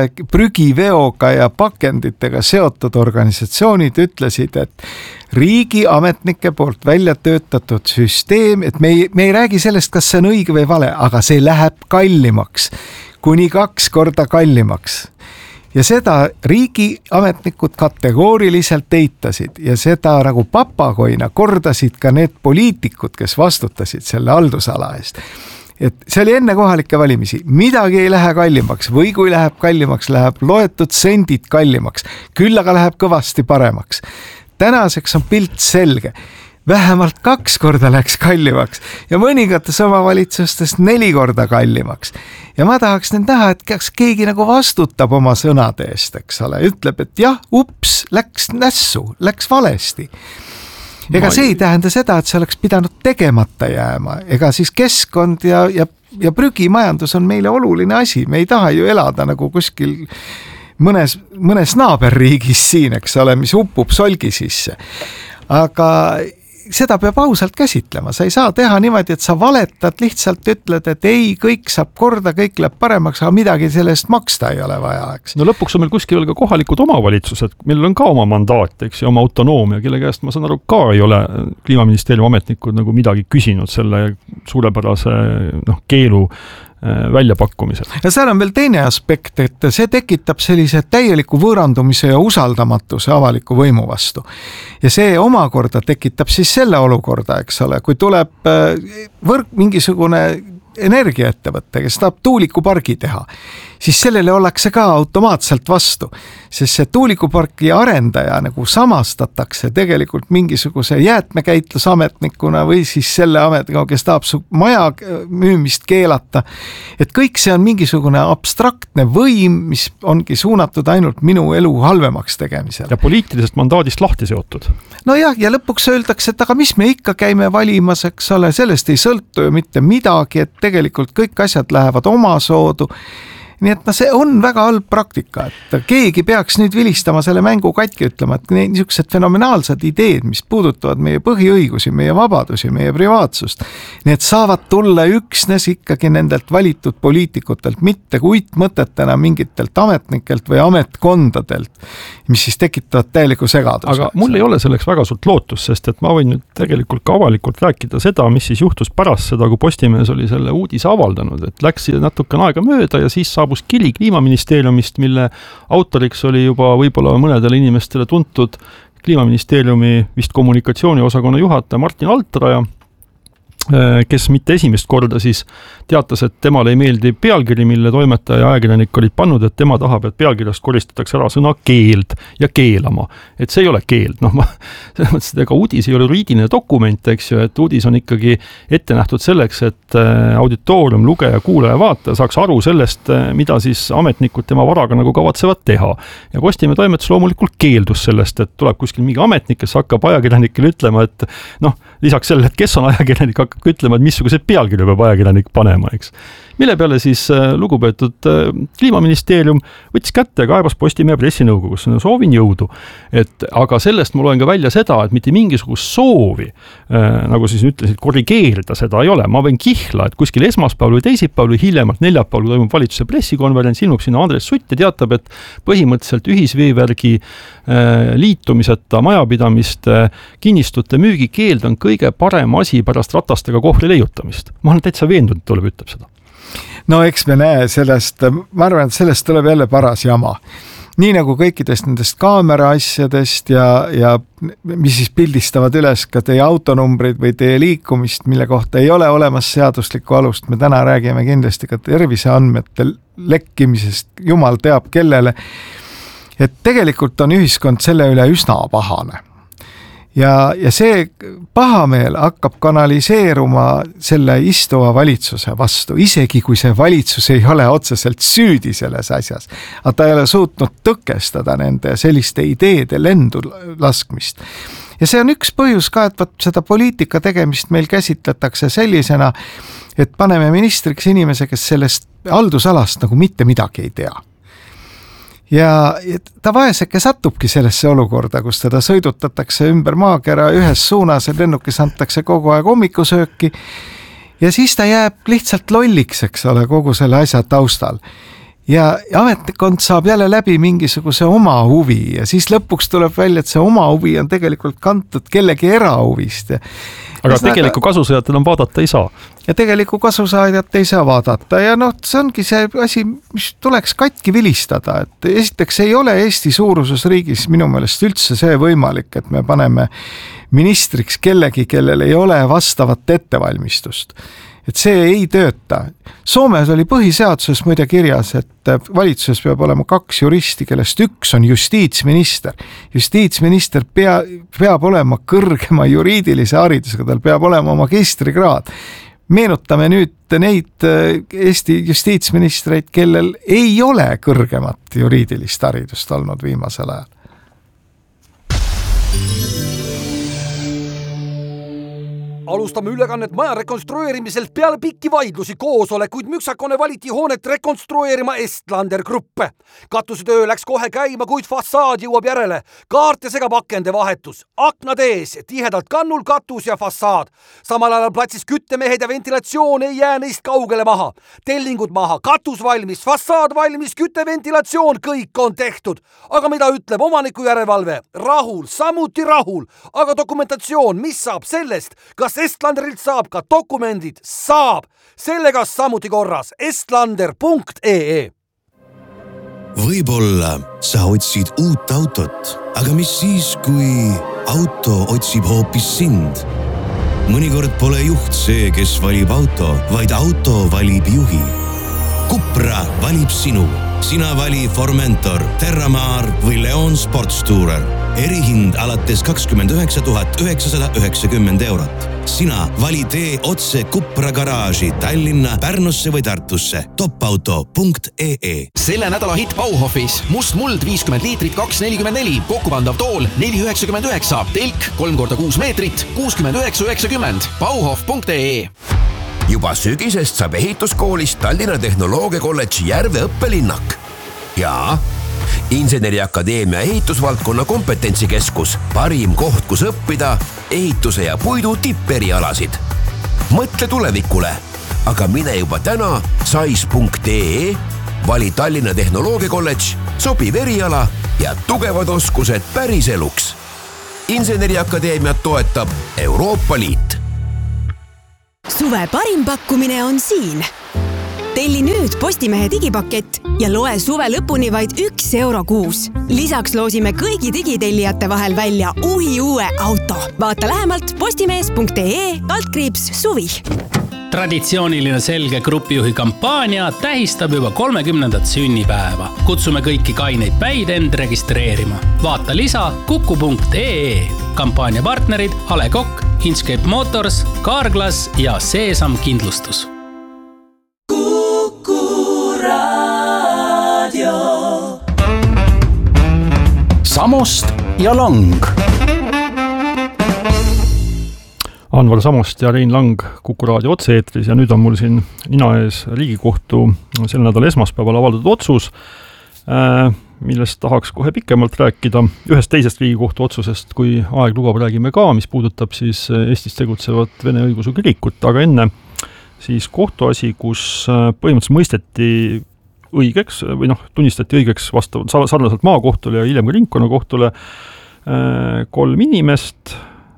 prügiveoga ja pakenditega seotud organisatsioonid ütlesid, et riigi ametnike poolt välja töötatud süsteem, et me ei räägi sellest, kas see on õige või vale, aga see läheb kallimaks, kuni 2 korda kallimaks. Ja seda riigi ametnikud kategooriliselt eitasid ja seda nagu papagoina kordasid ka need poliitikud, kes vastutasid selle haldusala eest. Et see oli enne kohalikke valimisi, midagi ei lähe kallimaks või kui läheb kallimaks, läheb loetud sendid kallimaks, küll aga läheb kõvasti paremaks. Tänaseks on pilt selge. Vähemalt 2 korda läks kallimaks ja mõningates omavalitsustest 4 korda kallimaks. Ja ma tahaks nüüd näha, et kas keegi nagu vastutab oma sõnade eest, eks ole, ütleb, et jah, ups, läks nässu, läks valesti. Ega see ei tähenda seda, et see oleks pidanud tegemata jääma, ega siis keskkond ja prügimajandus on meile oluline asi, me ei taha ju elada nagu kuskil mõnes naaberriigis siin, eks ole, mis upub solgi sisse. Aga seda peab ausalt käsitlema, sa ei saa teha niimoodi, et sa valetad, lihtsalt ütled, et ei, kõik saab korda, kõik läheb paremaks, aga midagi sellest maksta ei ole vaja, eks. No lõpuks on meil kuskil veel ka kohalikud omavalitsused, millel on ka oma mandaat, eks, ja oma autonoomia, kelle käest ma saan aru ka ei ole Kliimaministeeriumi ametnikud nagu midagi küsinud selle suurepärase keelu väljapakkumisel. Ja seal on veel teine aspekt, et see tekitab sellise täieliku võõrandumise ja usaldamatuse avaliku võimu vastu. Ja see omakorda tekitab siis selle olukorda, eks ole, kui tuleb mingisugune energiaettevõte, kes tahab tuulikupargi teha, siis sellele ollakse ka automaatselt vastu, sest see tuulikupargi arendaja nagu samastatakse tegelikult mingisuguse jäätmekäitlusametnikuna või siis selle ametniga, kes tahab su maja müümist keelata. Et kõik see on mingisugune abstraktne võim, mis ongi suunatud ainult minu elu halvemaks tegemisele. Ja poliitilisest mandaadist lahti seotud. No jah, ja lõpuks öeldakse, et aga mis me ikka käime valimas, eks ole, sellest ei sõltu ju mitte midagi, et tegelikult kõik asjad lähevad oma soodu. Nii et see on väga halb praktika, et keegi peaks nüüd vilistama selle mängu katki ütlema, et niisugused fenomenaalsed ideed, mis puudutavad meie põhiõigusi, meie vabadusi, meie privaatsust, need saavad tulla üksnes ikkagi nendelt valitud poliitikutelt, mitte uitmõtetena mingitelt ametnikelt või ametkondadelt, mis siis tekitavad täieliku segaduse. Aga mul ei ole selleks väga suurt lootust, sest et ma võin nüüd tegelikult ka avalikult rääkida seda, mis siis juhtus pärast seda, kui Postimees oli selle uudise avaldanud, et läks natuke aega mööda ja siis saabus kiri Kliimaministeeriumist, mille autoriks oli juba võib-olla mõnedele inimestele tuntud Kliimaministeeriumi vist kommunikatsiooniosakonna juhataja Martin Altraja, kes mitte esimest korda siis teatas, et temale ei meeldi pealkiri, mille toimetaja ja ajakirjanik olid pannud, et tema tahab, et pealkirjast koristatakse ära sõna keeld ja keelama. Et see ei ole keeld. Selles mõttes, et ega uudis ei ole juriidiline dokument, eks ju, et uudis on ikkagi ette nähtud selleks, et auditoorium, lugeja, kuulaja, vaataja saaks aru sellest, mida siis ametnikud tema varaga nagu kavatsevad teha. Ja Postimehe toimetus loomulikult keeldus sellest, et tuleb kuskil mingi ametnik, kes hakkab ajakirjanikele ütlema, et lisaks sellele, et kes on ajakirjanik, hakkab ütlema, et missugused pealkirju peab ajakirjanik panema, eks. Mille peale siis lugupeetud Kliimaministeerium võttis kätte ja kaebas Postimehe pressinõukogus, soovin jõudu. Aga sellest ma loen ka välja seda, et mitte mingisugust soovi, nagu siis ütlesid, korrigeerida seda ei ole. Ma võin kihla, et kuskil esmaspäeval või teisipäeval või hiljemalt neljapäeval toimub valitsuse pressikonverents, ilmub sinna Andres Sutt ja teatab, et põhimõtteliselt ühisveevärgi liitumiseta majapidamiste kinnistute müügikeeld on kõige parem asi pärast ratastega kohvri leiutamist. Ma olen täitsa veendunud, et tuleb ütleb seda. No eks me näe sellest, ma arvan, et sellest tuleb jälle paras jama. Nii nagu kõikidest nendest kaamera asjadest ja mis siis pildistavad üles ka teie autonumbrid või teie liikumist, mille kohta ei ole olemas seaduslikku alust. Me täna räägime kindlasti ka terviseandmete lekkimisest, jumal teab kellele. Et tegelikult on ühiskond selle üle üsna pahane. Ja see pahameel hakkab kanaliseeruma selle istuva valitsuse vastu, isegi kui see valitsus ei ole otseselt süüdi selles asjas, aga ta ei ole suutnud tõkestada nende selliste ideede lendu laskmist. Ja see on üks põhjus ka, et seda poliitika tegemist meil käsitletakse sellisena, et paneme ministriks inimese, kes sellest haldusalast nagu mitte midagi ei tea. Ja ta vaeseke satubki sellesse olukorda, kus teda sõidutatakse ümber maakera ühes suunas ja lennukis antakse kogu aeg hommikusööki ja siis ta jääb lihtsalt lolliks, eks ole, kogu selle asja taustal. Ja ametnikkond saab jälle läbi mingisuguse oma huvi ja siis lõpuks tuleb välja, et see oma huvi on tegelikult kantud kellegi erahuvist. Aga tegeliku kasusajat enam vaadata ei saa. Ja tegeliku kasusajat ei saa vaadata ja see ongi see asi, mis tuleks katki vilistada, et esiteks ei ole Eesti suuruses riigis minu meelest üldse see võimalik, et me paneme ministriks kellegi, kellel ei ole vastavat ettevalmistust. Et see ei tööta. Soomes oli põhiseaduses muide kirjas, et valitsuses peab olema 2 juristi, kellest üks on justiitsminister. Justiitsminister peab olema kõrgema juriidilise haridusega, tal peab olema magistrikraad. Meenutame nüüd neid Eesti justiitsministreid, kellel ei ole kõrgemat juriidilist haridust olnud viimasel ajal. Alustame ülekannet maja rekonstrueerimiselt peale pikki vaidlusi koosolekuid müksakone valiti hoonet rekonstrueerima Estlander Gruppe. Katusetöö läks kohe käima, kuid fassaad jõuab järele. Kaarte segab akende vahetus. Aknad ees, tihedalt kannul katus ja fassaad. Samal ajal platsis küttemehed ja ventilatsioon ei jää neist kaugele maha. Tellingud maha, katus valmis, fassaad valmis, kütteventilatsioon, kõik on tehtud. Aga mida ütleb omaniku järelevalve? Rahul, samuti rahul. Aga dokumentatsioon, mis saab sellest? Kas Estlanderilt saab ka dokumendid? Saab! Sellega samuti korras. Estlander.ee Võib-olla sa otsid uut autot, aga mis siis, kui auto otsib hoopis sind? mõnikord pole juht see, kes valib auto, vaid auto valib juhi. Cupra valib sinu. Sina vali Formentor, Terramar või Leon Sports Tourer. Erihind alates 29 990 eurot. Sina vali tee otse Cupra garaaži Tallinna, Pärnusse või Tartusse. Topauto.ee. Selle nädala hitt Bauhofis. Must muld 50 liitrit 2,44. Kokkupandav tool 4,99. Telk 3x6 meetrit 69,90. Bauhof.ee. Juba sügisest saab ehituskoolist Tallinna Tehnoloogiakolledži Järve õppelinnak. Ja Inseneriakadeemia ehitusvaldkonna kompetentsikeskus, parim koht, kus õppida ehituse ja puidu tipperialasid. Mõtle tulevikule, aga mine juba täna sais.ee, vali Tallinna Tehnoloogiakolledž, sobiv eriala ja tugevad oskused päris eluks. Inseneriakadeemiat toetab Euroopa Liit. Suve parim pakkumine on siin. Telli nüüd Postimehe digipakett ja loe suve lõpuni vaid €1 kuus. Lisaks loosime kõigi digitellijate vahel välja uue auto. Vaata lähemalt postimees.ee/suvi. Traditsiooniline Selge grupijuhi kampaania tähistab juba 30. sünnipäeva. Kutsume kõiki kaineid päid end registreerima. Vaata lisa kuku.ee. Kampaania partnerid Ale Kokk, Inscape Motors, Carglass ja Seesam Kindlustus. Samost ja Lang. Anvar Samost ja Rein Lang Kuku Raadio otse-eetris ja nüüd on mul siin nina ees Riigikohtu selle nädala esmaspäeval avaldatud otsus, millest tahaks kohe pikemalt rääkida. Ühest teisest Riigikohtu otsusest, kui aeg lubab, räägime ka, mis puudutab siis Eestis tegutsevat Vene õigeusu kirikut, aga enne siis kohtuasi, kus põhimõtteliselt mõisteti õigeks või tunnistati õigeks vastavalt sarnaselt maakohtule ja hiljem ka ringkonnakohtule 3 inimest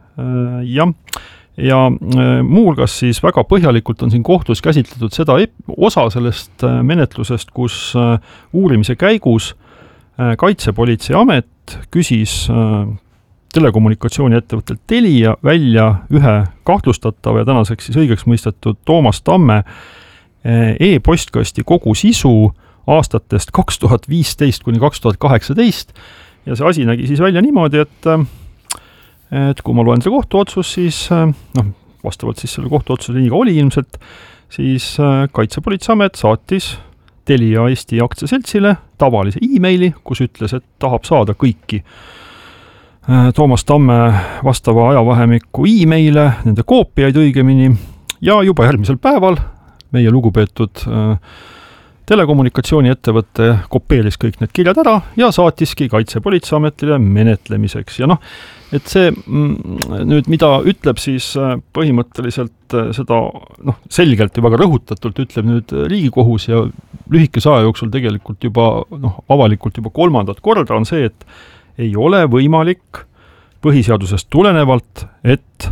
ja muuhulgas siis väga põhjalikult on siin kohtus käsitletud seda osa sellest menetlusest, kus uurimise käigus Kaitsepolitseiamet küsis telekommunikatsiooni ettevõttelt Telia välja ühe kahtlustatava ja tänaseks siis õigeks mõistetud Toomas Tamme e-postkasti kogu sisu aastatest 2015 kuni 2018 ja see asi nägi siis välja niimoodi, et kui ma loen selle kohtuotsus, siis vastavalt siis selle kohtuotsuse nii ka oli ilmselt, siis Kaitsepolitseiamet saatis Telia Eesti aktsiaseltsile tavalise e-maili, kus ütles, et tahab saada kõiki Toomas Tamme vastava ajavahemiku e-maile, nende koopiaid õigemini ja juba järgmisel päeval meie lugupeetud telekommunikatsiooni ettevõte kopeeris kõik need kirjad ära ja saatiski Kaitsepolitseiametile menetlemiseks. Ja et see nüüd, mida ütleb siis põhimõtteliselt seda selgelt ja väga rõhutatult ütleb nüüd Riigikohus ja lühikese aja jooksul tegelikult juba avalikult juba 3. korda on see, et ei ole võimalik põhiseadusest tulenevalt, et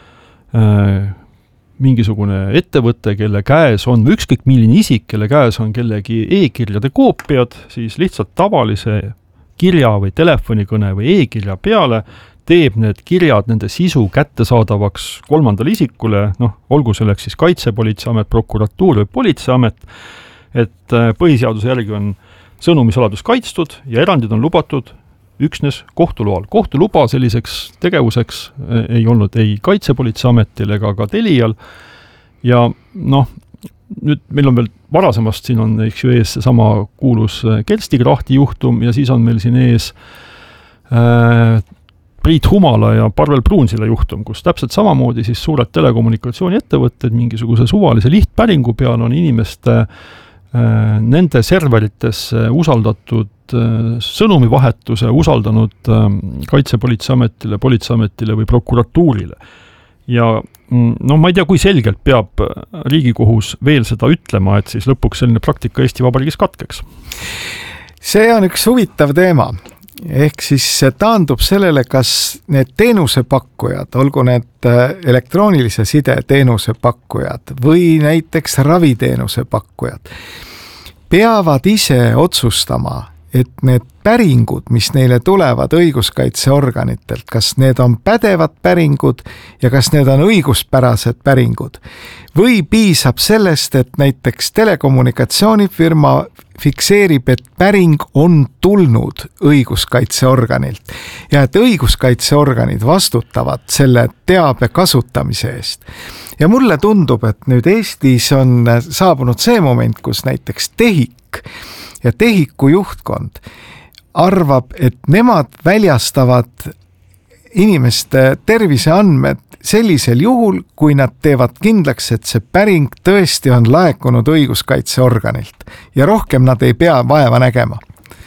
mingisugune ettevõte, kelle käes on, või ükskõik milline isik, kelle käes on kellegi e-kirjade koopiad, siis lihtsalt tavalise kirja või telefonikõne või e-kirja peale teeb need kirjad, nende sisu kättesaadavaks 3. isikule, olgu selleks siis Kaitsepolitseiamet, prokuratuur või politseiamet, et põhiseaduse järgi on sõnumisaladus kaitstud ja erandid on lubatud üksnes kohtuloal. Kohtuluba selliseks tegevuseks ei olnud ei Kaitsepolitseiametil ega ka Telial ja nüüd meil on veel varasemast siin on ees seesama kuulus Kersti Krahti juhtum ja siis on meil siin ees Priit Humala ja Parvel Pruunsilla juhtum, kus täpselt samamoodi siis suured telekommunikatsiooni ettevõtted mingisuguse suvalise lihtpäringu peal on inimeste nende serveritesse usaldatud sõnumivahetuse usaldanud Kaitsepolitseiametile, politseiametile või prokuratuurile. Ja ma ei tea, kui selgelt peab Riigikohus veel seda ütlema, et siis lõpuks selline praktika Eesti Vabariigis katkeks. See on üks huvitav teema. Ehk siis taandub sellele, kas need teenusepakkujad, olgu need elektroonilise side teenusepakkujad või näiteks raviteenusepakkujad, peavad ise otsustama et need päringud, mis neile tulevad õiguskaitseorganitelt, kas need on pädevad päringud ja kas need on õiguspärased päringud. Või piisab sellest, et näiteks telekommunikatsioonifirma fikseerib, et päring on tulnud õiguskaitseorganilt ja et õiguskaitseorganid vastutavad selle teabe kasutamise eest. Ja mulle tundub, et nüüd Eestis on saabunud see moment, kus näiteks TEHIK ja TEHIKu juhtkond arvab, et nemad väljastavad inimeste terviseandmed sellisel juhul, kui nad teevad kindlaks, et see päring tõesti on laekunud õiguskaitseorganilt ja rohkem nad ei pea vaeva nägema.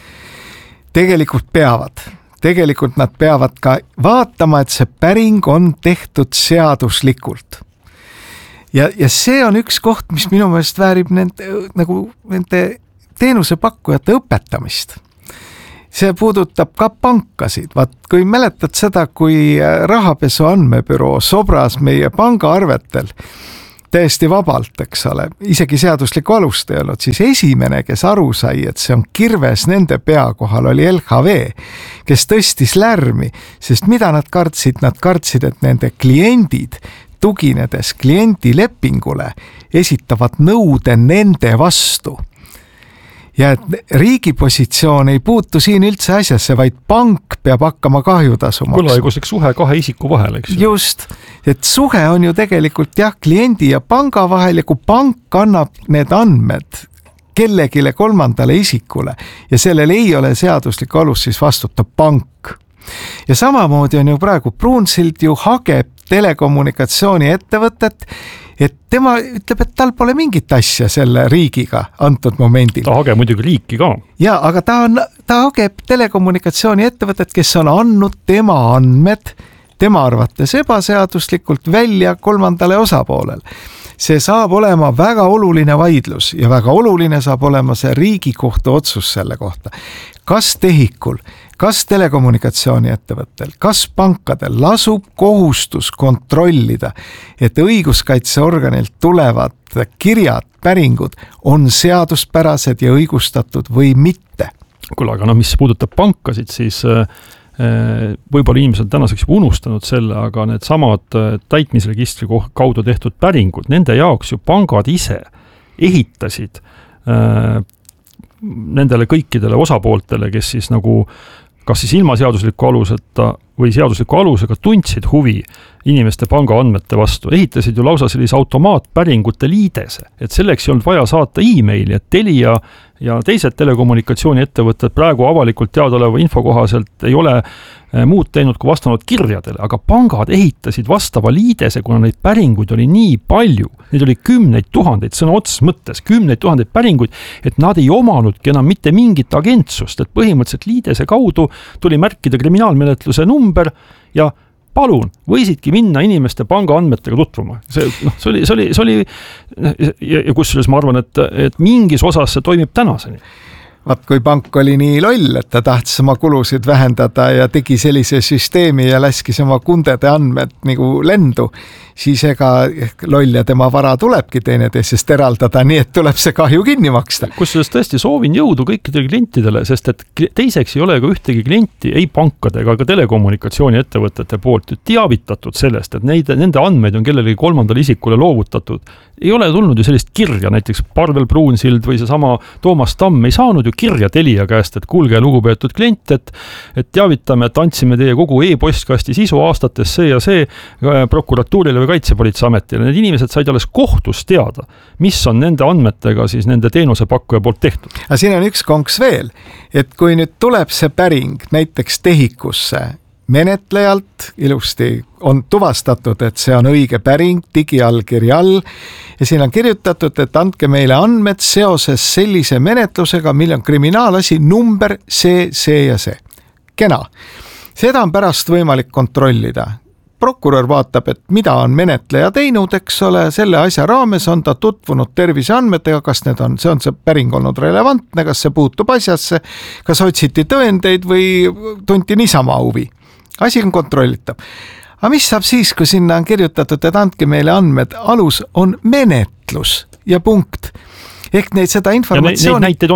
Tegelikult nad peavad ka vaatama, et see päring on tehtud seaduslikult. Ja see on üks koht, mis minu meelest väärib nende teenusepakkujate õpetamist. See puudutab ka pankasid. Vaat, kui mäletad seda, kui rahapesu andmebüroo sobras meie pangaarvetel täiesti vabalt, eks ole, isegi seaduslikku alust ei olnud, siis esimene, kes aru sai, et see on kirves nende pea kohal, oli LHV, kes tõstis lärmi, sest mida nad kartsid? Nad kartsid, et nende kliendid, tuginedes kliendilepingule, esitavad nõude nende vastu. Ja et riigi positsioon ei puutu siin üldse asjasse, vaid pank peab hakkama kahjutasu maksma. Võlaõiguslik suhe kahe isiku vahel, eks? Just, et suhe on ju tegelikult kliendi ja panga vahel ja kui pank annab need andmed kellegile kolmandale isikule ja sellel ei ole seaduslik alus, siis vastutab pank. Ja samamoodi on ju praegu Pruunsild ju hageb telekommunikatsiooni ettevõtet, et tema ütleb, et tal pole mingit asja selle riigiga antud momendil. Ta hageb muidugi riiki ka. Ja, aga ta hageb telekommunikatsiooni ettevõtet, kes on andnud tema andmed, tema arvates ebaseaduslikult välja kolmandale osapoolel. See saab olema väga oluline vaidlus ja väga oluline saab olema see Riigikohtu otsus selle kohta. Kas TEHIKul, kas telekommunikatsiooni ettevõttel, kas pankadel lasub kohustus kontrollida, et õiguskaitseorganilt tulevad kirjad, päringud on seaduspärased ja õigustatud või mitte? Kuule, aga mis puudutab pankasid, siis võib-olla inimesed tänaseks juba unustanud selle, aga need samad täitmisregistri kaudu tehtud päringud, nende jaoks ju pangad ise ehitasid nendele kõikidele osapooltele, kes siis nagu kas siis ilma seadusliku aluseta või seadusliku alusega tundsid huvi inimeste panga andmete vastu, ehitasid ju lausa sellise automaatpäringute liidese, et selleks ei olnud vaja saata e-maili, et Telia ja teised telekommunikatsiooni ettevõtted praegu avalikult teadaoleva info kohaselt ei ole muud teinud kui vastanud kirjadele, aga pangad ehitasid vastava liidese, kuna neid päringuid oli nii palju, neid oli 10 000, sõna otseses mõttes 10 000 päringuid, et nad ei omanudki enam mitte mingit agentsust, et põhimõtteliselt liidese kaudu tuli märkida kriminaalmenetluse number ja palun, võisidki minna inimeste panga andmetega tutvuma. See oli ja kusjuures ma arvan, et mingis osas see toimib tänaseni. Vaat kui pank oli nii loll, et ta tahtis oma kulusid vähendada ja tegi sellise süsteemi ja läskis oma kundede andmed nagu lendu, siis ega loll ja tema vara tulebki teineteisest eraldada, nii et tuleb see kahju kinni maksta. Kusjuures tõesti soovin jõudu kõikidele klientidele, sest et teiseks ei ole ka ühtegi klienti, ei pankade ega ka telekommunikatsiooni ettevõtete poolt teavitatud sellest, et nende andmeid on kellelegi kolmandale isikule loovutatud. Ei ole tulnud ju sellist kirja, näiteks Parvel Pruunsild või see sama Toomas Tamm ei saanud ju kirja Telia käest, et kuulge lugupeetud klient, et teavitame, et andsime teie kogu e-postkasti sisu aastates see ja see prokuratuurile või Kaitsepolitseiametile. Need inimesed said alles kohtus teada, mis on nende andmetega siis nende teenusepakkuja poolt tehtud. Aga siin on üks konks veel, et kui nüüd tuleb see päring näiteks TEHIKusse, menetlejalt ilusti on tuvastatud, et see on õige päring digiallkirja all ja siin on kirjutatud, et andke meile andmed seoses sellise menetlusega, mil on kriminaalasi number see ja see. Kena. Seda on pärast võimalik kontrollida. Prokurör vaatab, et mida on menetleja teinud, eks ole, selle asja raames on ta tutvunud terviseandmetega, kas see on see päring olnud relevantne, kas see puutub asjasse, kas otsiti tõendeid või tunti niisama huvi. Asi on kontrollitav. Aga mis saab siis, kui sinna on kirjutatud, et andke meile andmed, alus on menetlus ja punkt. Ehk seda informatsiooni... Ja neid näiteid on.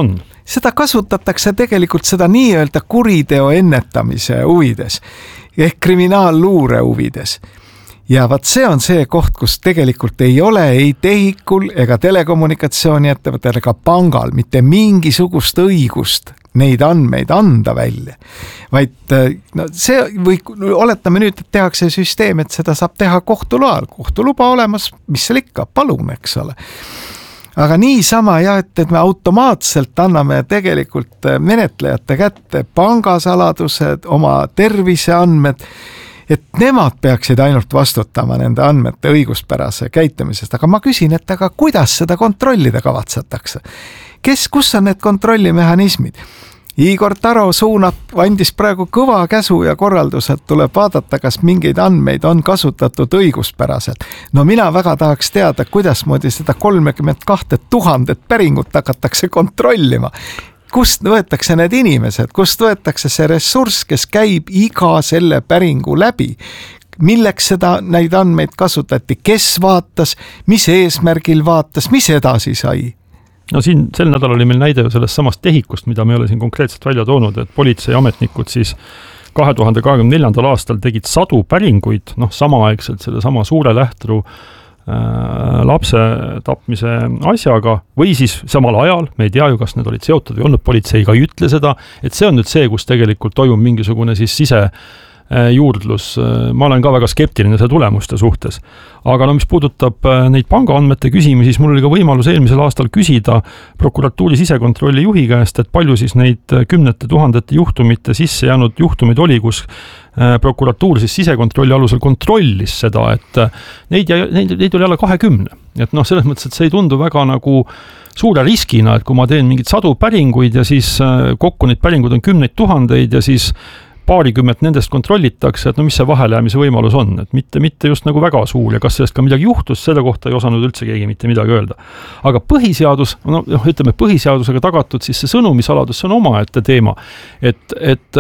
seda kasutatakse tegelikult seda nii-öelda kuriteo ennetamise huvides ehk kriminaalluure huvides. Ja vaat see on see koht, kus tegelikult ei ole ei tehikul ega telekommunikatsiooniettevõttel ega pangal mitte mingisugust õigust neid andmeid anda välja. Vaid no see, või oletame nüüd, et tehakse süsteem, et seda saab teha kohtuloal. Kohtuluba olemas, mis seal ikka, palun, eks ole. Aga niisama et me automaatselt anname tegelikult menetlejate kätte pangasaladused, oma terviseandmed, et nemad peaksid ainult vastutama nende andmete õiguspärase käitumisest. Aga ma küsin, et aga kuidas seda kontrollida kavatsetakse? Kus on need kontrollimehhanismid? Igor Taro andis praegu kõva käsu ja korraldused, tuleb vaadata, kas mingeid andmeid on kasutatud õiguspäraselt. No mina väga tahaks teada, kuidas moodi seda 32 000 päringut hakatakse kontrollima. Kust võetakse need inimesed, kust võetakse see ressurss, kes käib iga selle päringu läbi? Milleks neid andmeid kasutati, kes vaatas, mis eesmärgil vaatas, mis edasi sai? No siin sel nädal oli meil näide sellest samast tehikust, mida me ei ole siin konkreetselt välja toonud, et politseiametnikud siis 2024. aastal tegid 100 päringuid, samaaegselt selle sama suure lähtru lapse tapmise asjaga või siis samal ajal, me ei tea ju, kas need olid seotud või olnud, politsei ka ei ütle seda, et see on nüüd see, kus tegelikult toimub mingisugune siis juurdlus. Ma olen ka väga skeptiline see tulemuste suhtes. Aga mis puudutab neid pangaandmete küsimusi, siis mul oli ka võimalus eelmisel aastal küsida prokuratuuri sisekontrolli juhi käest, et palju siis neid 10 000 juhtumite sisse jäänud juhtumid oli, kus prokuratuur siis sisekontrolli alusel kontrollis seda, et neid oli alla 20. Et selles mõttes, et see ei tundu väga nagu suure riskina, et kui ma teen mingid 100 päringuid ja siis kokku neid päringud on 10 000 ja siis paarikümmet nendest kontrollitakse, et mis see vahelijäämise võimalus on, et mitte just nagu väga suur ja kas sellest ka midagi juhtus, selle kohta ei osanud üldse keegi mitte midagi öelda. Aga põhiseadus, ütleme põhiseadusega tagatud, siis see sõnumisaladus on omaette teema, et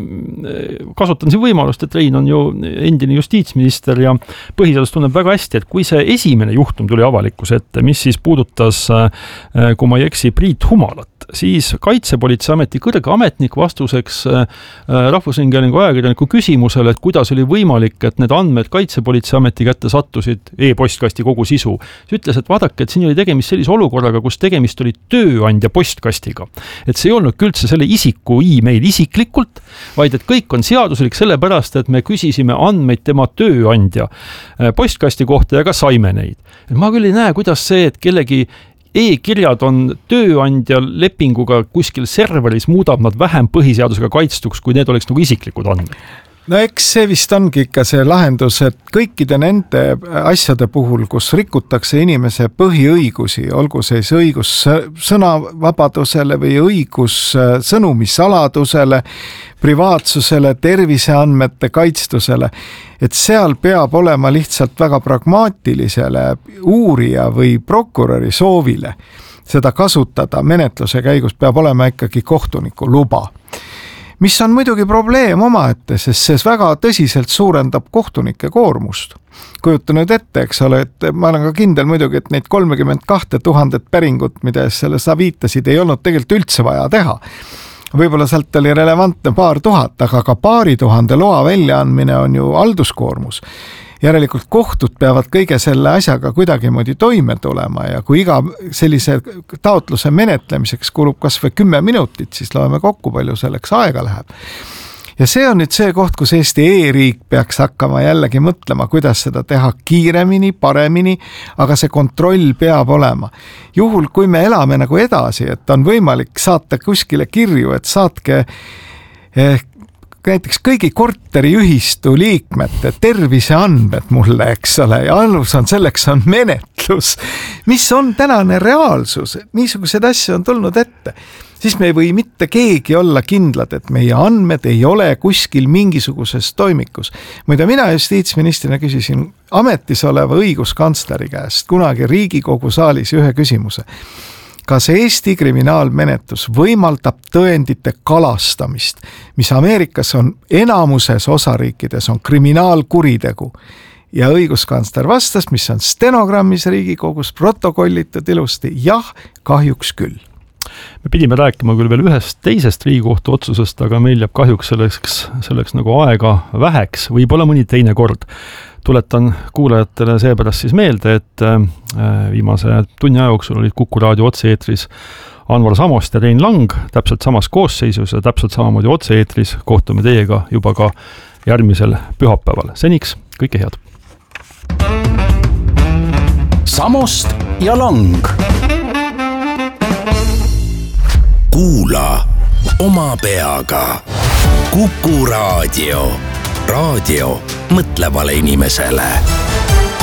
kasutan siin võimalust, et Rein on ju endine justiitsminister ja põhiseadus tunneb väga hästi, et kui see esimene juhtum tuli avalikkuse ette, mis siis puudutas, kui ma ei eksi, Priit Humalat, siis Kaitsepolitseiameti kõrge ametnik vastuseks Rahvusringhäälingu ajakirjaniku küsimusele, et kuidas oli võimalik, et need andmed Kaitsepolitseiameti kätte sattusid e-postkasti kogu sisu. See ütles, et vaadake, et siin oli tegemist sellise olukorraga, kus tegemist oli tööandja postkastiga. Et see ei olnud üldse selle isiku e-mail isiklikult, vaid et kõik on seaduslik sellepärast, et me küsisime andmeid tema tööandja postkasti kohta ja ka saime neid. Et ma küll ei näe, kuidas see, et kellegi e-kirjad on tööandja lepinguga kuskil serveris, muudab nad vähem põhiseadusega kaitstuks, kui need oleks nagu isiklikud andmed. No eks see vist ongi ikka see lahendus, et kõikide nende asjade puhul, kus rikutakse inimese põhiõigusi, olgu siis õigus sõnavabadusele või õigus sõnumisaladusele, privaatsusele, terviseandmete kaitstusele, et seal peab olema lihtsalt väga pragmaatilisele uurija või prokuröri soovile seda kasutada menetluse käigus, peab olema ikkagi kohtuniku luba. Mis on muidugi probleem omaette, sest see väga tõsiselt suurendab kohtunike koormust. Kujuta nüüd ette, eks ole, et ma olen ka kindel muidugi, et neid 32 000 päringut, mida selle sa viitasid, ei olnud tegelikult üldse vaja teha. Võib-olla sealt oli relevantne 2000, aga ka 2000 loa väljaandmine on ju halduskoormus. Järelikult kohtud peavad kõige selle asjaga kuidagimoodi toime tulema ja kui iga sellise taotluse menetlemiseks kulub kas või 10 minutit, siis loeme kokku, palju selleks aega läheb. Ja see on nüüd see koht, kus Eesti e-riik peaks hakkama jällegi mõtlema, kuidas seda teha kiiremini, paremini, aga see kontroll peab olema. Juhul, kui me elame nagu edasi, et on võimalik saata kuskile kirju, et saatke näiteks kõigi korteriühistu liikmete terviseandmed mulle, eks ole, ja alus on selleks on menetlus, mis on tänane reaalsus, niisugused asju on tulnud ette, siis me ei või mitte keegi olla kindlad, et meie andmed ei ole kuskil mingisuguses toimikus. Muide, mina justiitsministrina küsisin ametis oleva õiguskantsleri käest kunagi Riigikogu saalis ühe küsimuse. Kas Eesti kriminaalmenetlus võimaldab tõendite kalastamist, mis Ameerikas on enamuses osariikides on kriminaalkuritegu? Ja õiguskantsler vastas, mis on stenogrammis Riigikogus protokollitud ilusti, jah, kahjuks küll. Me pidime rääkima küll veel ühest teisest Riigikohtu otsusest, aga meil jääb kahjuks selleks nagu aega väheks, võib-olla mõni teine kord. Tuletan kuulajatele seepärast siis meelde, et viimase tunni aja jooksul olid Kuku raadio otse-eetris Anvar Samost ja Rein Lang täpselt samas koosseisus ja täpselt samamoodi otse-eetris. Kohtume teiega juba ka järgmisel pühapäeval. Seniks kõike head! Samost ja Lang. Kuula oma peaga. Kuku raadio. Raadio mõtlevale inimesele.